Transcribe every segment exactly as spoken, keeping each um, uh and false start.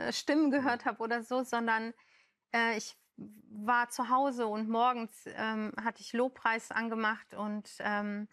äh, Stimmen gehört habe oder so, sondern äh, ich war zu Hause und morgens ähm, hatte ich Lobpreis angemacht und ähm,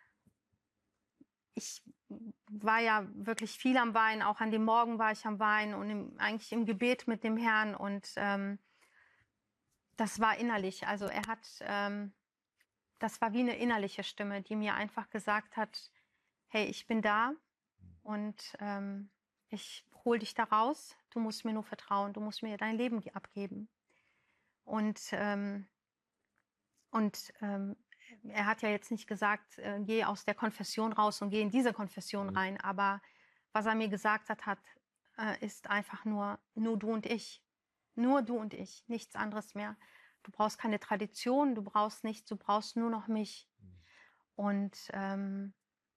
ich war ja wirklich viel am Weinen, auch an dem Morgen war ich am Weinen und im, eigentlich im Gebet mit dem Herrn und ähm, das war innerlich. Also er hat, ähm, das war wie eine innerliche Stimme, die mir einfach gesagt hat, hey, ich bin da und ähm, ich hol dich da raus. Du musst mir nur vertrauen, du musst mir dein Leben abgeben. Und, ähm, und ähm, er hat ja jetzt nicht gesagt, äh, geh aus der Konfession raus und geh in diese Konfession Mhm. rein. Aber was er mir gesagt hat, hat äh, ist einfach nur, nur du und ich. Nur du und ich, nichts anderes mehr. Du brauchst keine Tradition, du brauchst nichts, du brauchst nur noch mich. Mhm. Und ähm,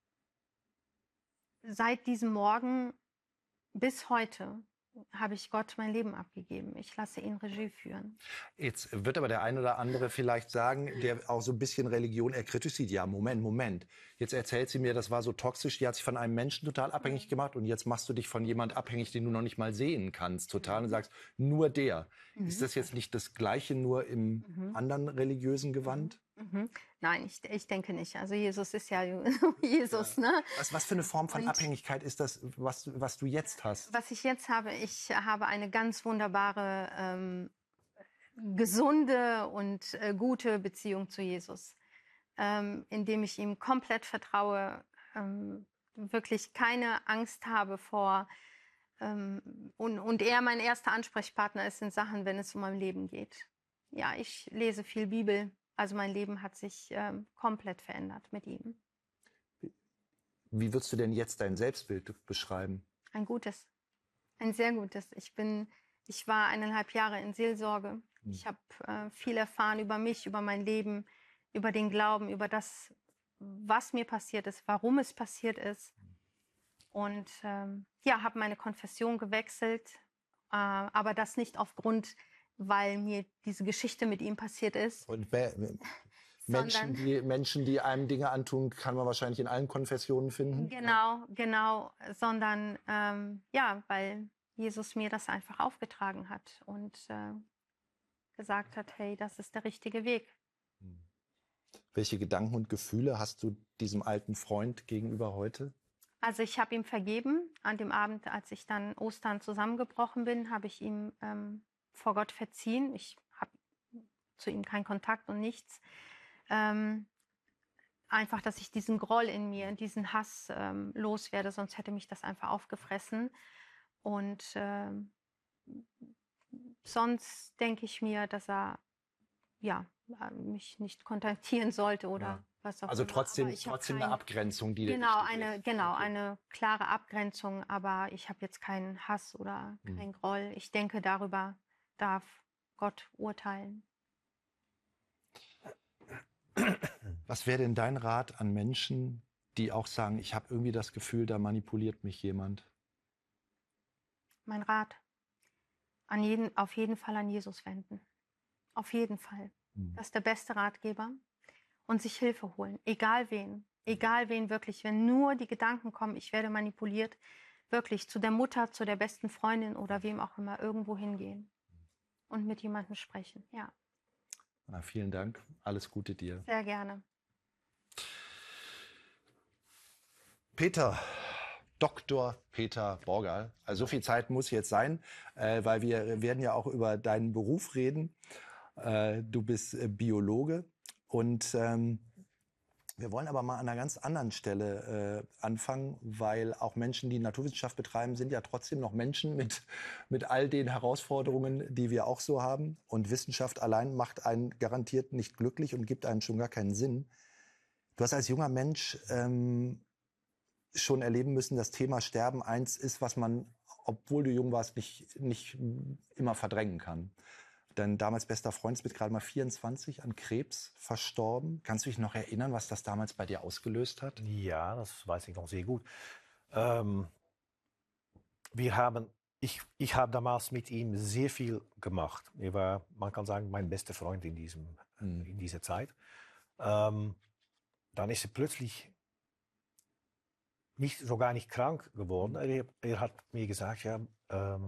seit diesem Morgen bis heute habe ich Gott mein Leben abgegeben. Ich lasse ihn Regie führen. Jetzt wird aber der ein oder andere vielleicht sagen, der auch so ein bisschen Religion eher kritisch sieht. Ja, Moment, Moment. Jetzt erzählt sie mir, das war so toxisch, die hat sich von einem Menschen total abhängig Mhm. gemacht und jetzt machst du dich von jemand abhängig, den du noch nicht mal sehen kannst, total, und sagst, nur der. Mhm. Ist das jetzt nicht das Gleiche, nur im Mhm. anderen religiösen Gewand? Mhm. Nein, ich, ich denke nicht. Also Jesus ist ja Jesus, Ja. ne? Was, was für eine Form von Und Abhängigkeit ist das, was, was du jetzt hast? was ich jetzt habe, ich habe eine ganz wunderbare, ähm, gesunde und äh, gute Beziehung zu Jesus, ähm, indem ich ihm komplett vertraue, ähm, wirklich keine Angst habe vor ähm, und, und er mein erster Ansprechpartner ist in Sachen, wenn es um mein Leben geht. Ja, ich lese viel Bibel, also mein Leben hat sich ähm, komplett verändert mit ihm. Wie würdest du denn jetzt dein Selbstbild beschreiben? Ein gutes, ein sehr gutes. Ich bin, ich war eineinhalb Jahre in Seelsorge. Ich habe äh, viel erfahren über mich, über mein Leben, über den Glauben, über das, was mir passiert ist, warum es passiert ist. Und ähm, ja, habe meine Konfession gewechselt, äh, aber das nicht aufgrund, weil mir diese Geschichte mit ihm passiert ist, Und Menschen, sondern die, Menschen, die einem Dinge antun, kann man wahrscheinlich in allen Konfessionen finden. genau, genau, sondern ähm, ja, weil Jesus mir das einfach aufgetragen hat und äh, gesagt hat, hey, das ist der richtige Weg. Welche Gedanken und Gefühle hast du diesem alten Freund gegenüber heute? Also ich habe ihm vergeben. An dem Abend, als ich dann Ostern zusammengebrochen bin, habe ich ihm ähm, vor Gott verziehen. Ich habe zu ihm keinen Kontakt und nichts. Ähm, einfach, dass ich diesen Groll in mir, diesen Hass ähm, loswerde, sonst hätte mich das einfach aufgefressen. Und ähm, sonst denke ich mir, dass er ja mich nicht kontaktieren sollte oder Ja. was auch Also immer. Aber trotzdem, ich habe trotzdem eine kein, Abgrenzung, die dir genau wichtig eine ist. genau Okay. eine klare Abgrenzung, aber ich habe jetzt keinen Hass oder Hm. keinen Groll. Ich denke, darüber darf Gott urteilen. Was wäre denn dein Rat an Menschen, die auch sagen, ich habe irgendwie das Gefühl, da manipuliert mich jemand? Mein Rat, an jeden, auf jeden Fall an Jesus wenden. Auf jeden Fall. Hm. Das ist der beste Ratgeber. Und sich Hilfe holen, egal wen. Egal wen wirklich. Wenn nur die Gedanken kommen, ich werde manipuliert, wirklich zu der Mutter, zu der besten Freundin oder wem auch immer irgendwo hingehen und mit jemandem sprechen. Ja, Na, vielen Dank. Alles Gute dir. sehr gerne. Peter, Doktor Peter Borgal. Also so viel Zeit muss jetzt sein, äh, weil wir werden ja auch über deinen Beruf reden. Äh, du bist äh, Biologe und ähm, wir wollen aber mal an einer ganz anderen Stelle äh, anfangen, weil auch Menschen, die Naturwissenschaft betreiben, sind ja trotzdem noch Menschen mit, mit all den Herausforderungen, die wir auch so haben. Und Wissenschaft allein macht einen garantiert nicht glücklich und gibt einem schon gar keinen Sinn. Du hast als junger Mensch ähm, schon erleben müssen, das Thema Sterben eins ist, was man, obwohl du jung warst, nicht, nicht immer verdrängen kann. Dein damals bester Freund ist mit gerade mal vierundzwanzig an Krebs verstorben. Kannst du dich noch erinnern, was das damals bei dir ausgelöst hat? Ja, das weiß ich noch sehr gut. Ähm, wir haben, ich, ich habe damals mit ihm sehr viel gemacht. Er war, man kann sagen, mein bester Freund in, diesem, Mhm. in dieser Zeit. Ähm, dann ist er plötzlich nicht, sogar nicht krank geworden. Er, er hat mir gesagt, ja, ähm,